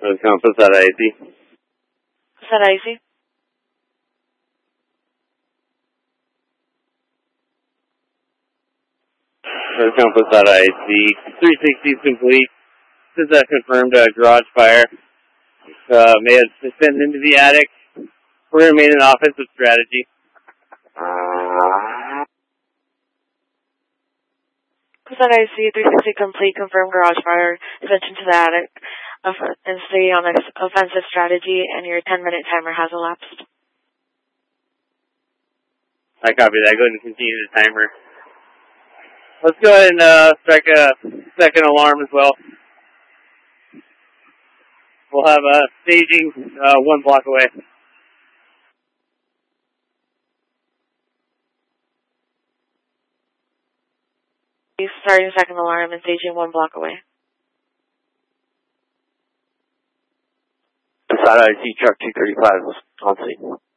Passat IC. Passat IC. Passat IC. 360 is complete. This is confirmed garage fire. May have descended into the attic. We're going to remain in offensive strategy. Passat IC, 360 complete, confirmed garage fire, ascension to the attic, and stay on offensive strategy, and your 10-minute timer has elapsed. I copy that. Go ahead and continue the timer. Let's go ahead and strike a second alarm as well. We'll have staging 1 block away. Starting second alarm and staging 1 block away. Passat IC truck 235 on scene.